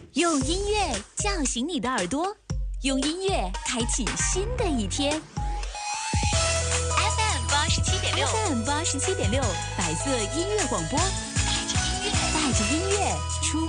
用音乐叫醒你的耳朵，用音乐开启新的一天。FM 87.6，白色音乐广播，带着音乐出